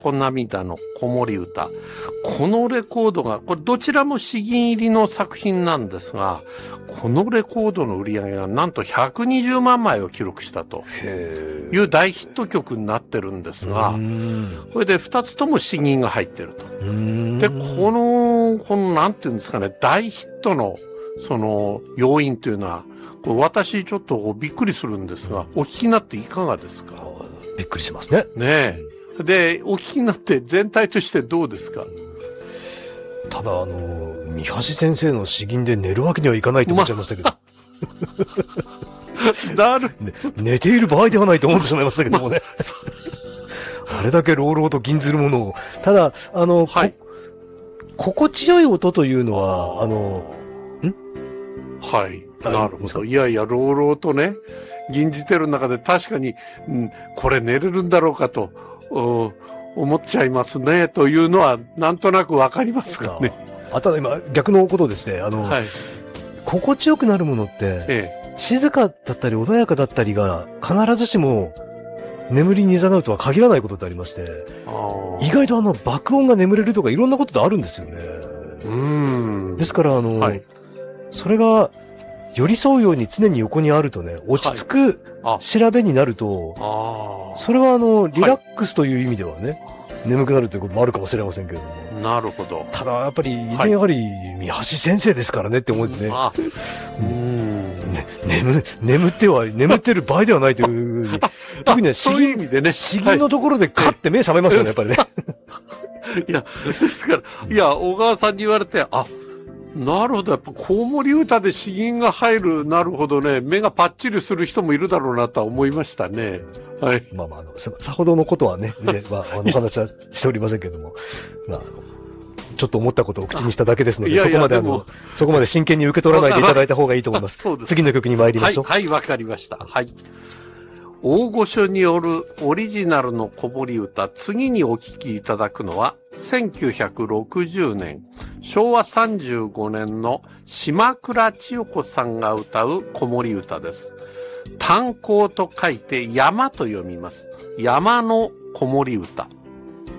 子涙の子守歌。このレコードが、これどちらも詩吟入りの作品なんですが、このレコードの売り上げがなんと120万枚を記録したという大ヒット曲になってるんですが、これで2つとも詩吟が入ってると。で、このなんていうんですかね、大ヒットのその要因というのは、これ私ちょっとびっくりするんですが、お聞きになっていかがですか？ びっくりしますね。 ねえ。で、お聞きになって全体としてどうですか？ ただ三橋先生の詩吟で寝るわけにはいかないと思っちゃいましたけど。寝ている場合ではないと思ってしまいましたけどもね。あれだけ朗々と吟ずるものを。ただ、はい、心地よい音というのは、 はい。なるほど。いやいや、朗々とね、吟じてる中で確かに、これ寝れるんだろうかと、思っちゃいますね、というのは、なんとなくわかりますかね。 ただ今、逆のことですね。はい、心地よくなるものって、静かだったり穏やかだったりが、必ずしも、眠りに誘うとは限らないことってありまして、意外と爆音が眠れるとかいろんなことってあるんですよね。ですから、はい、それが、寄り添うように常に横にあるとね、落ち着く調べになると、それはリラックスという意味ではね、眠くなるということもあるかもしれませんけれども。 なるほど。 ただ、やっぱり、以前やはり、三橋先生ですからねって思ってね。眠ってる場合ではないというふうに。特にね、詩吟のところでカッて目覚めますよね、やっぱりね。 いや、ですから、いや、小川さんに言われて、なるほど。やっぱ、子守歌で詩吟が入る、なるほどね。目がパッチリする人もいるだろうなとは思いましたね。はい。 まあまあ、さほどのことはね、お話はしておりませんけども。ちょっと思ったことを口にしただけですので、そこまで真剣に受け取らないでいただいた方がいいと思います。そうです。次の曲に参りましょう。 はい、わかりました。はい。大御所によるオリジナルの子守歌、次にお聴きいただくのは、1960年、昭和35年の島倉千代子さんが歌う子守歌です。炭鉱と書いて山と読みます。山の子守歌。